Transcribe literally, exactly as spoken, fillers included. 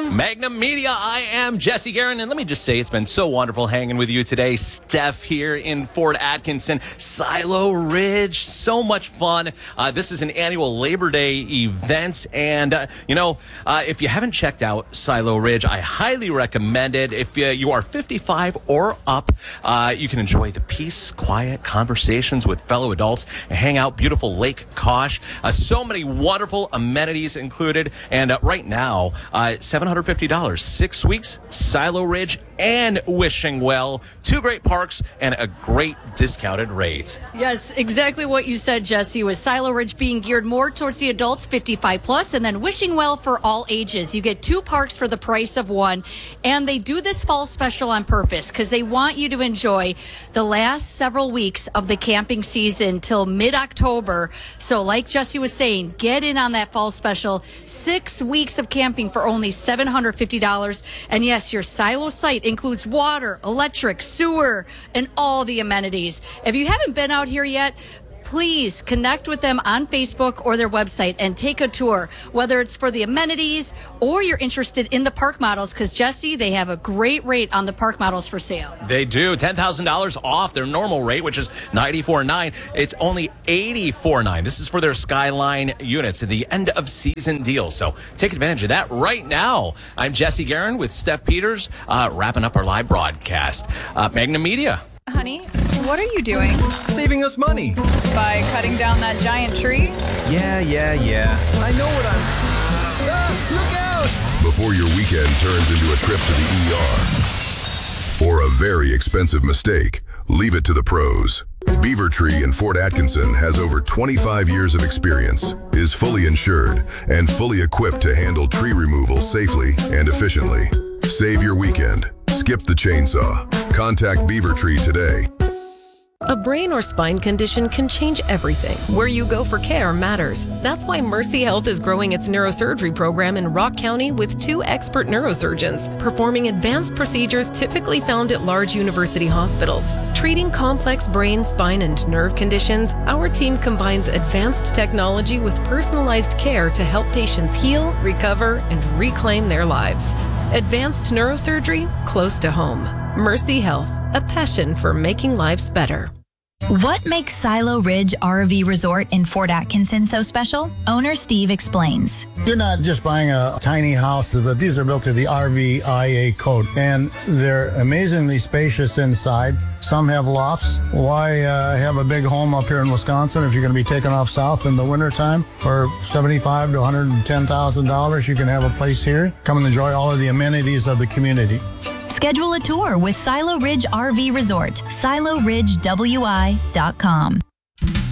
Magnum Media, I am Jesse Guerin, and let me just say it's been so wonderful hanging with you today. Steph here in Fort Atkinson, Silo Ridge, so much fun. Uh, this is an annual Labor Day event, and uh, you know, uh, if you haven't checked out Silo Ridge, I highly recommend it. If uh, you are fifty-five or up, uh, you can enjoy the peace, quiet conversations with fellow adults and hang out beautiful Lake Kosh. Uh, so many wonderful amenities included, and uh, right now, uh, seven hundred fifty dollars, six weeks, Silo Ridge and Wishing Well, two great parks and a great discounted rate. Yes, exactly what you said, Jesse, with Silo Ridge being geared more towards the adults fifty-five plus, and then Wishing Well for all ages. You get two parks for the price of one, and they do this fall special on purpose because they want you to enjoy the last several weeks of the camping season till mid-October. So like Jesse was saying, get in on that fall special. Six weeks of camping for only seven hundred fifty dollars. And yes, your Silo site includes water, electric, sewer, and all the amenities. If you haven't been out here yet, please connect with them on Facebook or their website and take a tour, whether it's for the amenities or you're interested in the park models, because, Jesse, they have a great rate on the park models for sale. They do. ten thousand dollars off their normal rate, which is ninety-four dollars and nine cents. It's only eighty-four dollars and nine cents. This is for their Skyline units at the end of season deal. So take advantage of that right now. I'm Jesse Guerin with Steph Peters, uh, wrapping up our live broadcast. Uh, Magnum Media. Honey, what are you doing? Saving us money. By cutting down that giant tree? Yeah, yeah, yeah. I know what I'm... Ah, look out! Before your weekend turns into a trip to the E R or a very expensive mistake, leave it to the pros. Beaver Tree in Fort Atkinson has over twenty-five years of experience, is fully insured, and fully equipped to handle tree removal safely and efficiently. Save your weekend. Skip the chainsaw. Contact Beaver Tree today. A brain or spine condition can change everything. Where you go for care matters. That's why Mercy Health is growing its neurosurgery program in Rock County with two expert neurosurgeons performing advanced procedures typically found at large university hospitals. Treating complex brain, spine, and nerve conditions, our team combines advanced technology with personalized care to help patients heal, recover, and reclaim their lives. Advanced neurosurgery close to home. Mercy Health, a passion for making lives better. What makes Silo Ridge R V Resort in Fort Atkinson so special? Owner Steve explains. You're not just buying a tiny house, but these are built to the R V I A code, and they're amazingly spacious inside. Some have lofts. Why uh, have a big home up here in Wisconsin if you're going to be taking off south in the wintertime? For seventy-five thousand to one hundred ten thousand dollars, you can have a place here. Come and enjoy all of the amenities of the community. Schedule a tour with Silo Ridge R V Resort, silo ridge w i dot com.